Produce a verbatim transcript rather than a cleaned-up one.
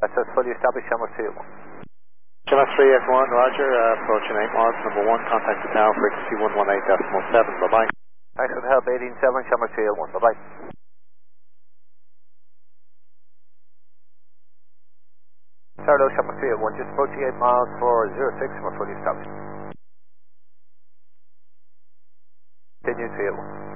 Access fully established, Shamrock three eight one. Shamrock three eight one, roger, uh, approaching eight miles, number one, contact the tower, frequency one one eight point seven, bye-bye. Thanks for the help, eighteen seven, Shamrock three eight one, bye-bye. Hello, Shamrock three eight one, just approaching eight miles for zero six, we're fully established. Continue three eight one.